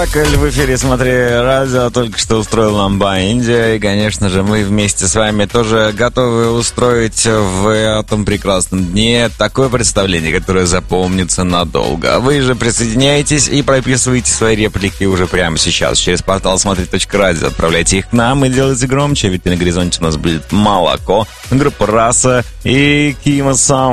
спектакль в эфире «Смотри радио» только что устроил Ламба Индия. И, конечно же, мы вместе с вами тоже готовы устроить в этом прекрасном дне такое представление, которое запомнится надолго. Вы же присоединяйтесь и прописывайте свои реплики уже прямо сейчас. Через портал «Смотри.радио» отправляйте их к нам и делайте громче, ведь на горизонте у нас будет «Молоко», группа «Раса» и «Кима Саунд».